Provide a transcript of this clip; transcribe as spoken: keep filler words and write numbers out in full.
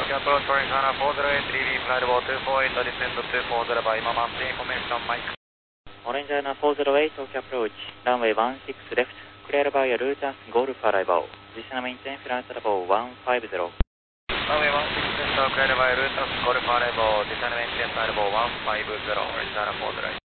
Tokyo approach Orange Hana four zero eight, three V flight level two four eight, descend to two four zero by Mama, information Mike. Orange Hana four zero eight, Tokyo approach, runway one six left, clear by route as Golf arrival. Additional maintain flight level one five zero. Runway one six left, clear by route as Golf arrival, additional maintain flight level one five zero, Orange Hana four zero eight.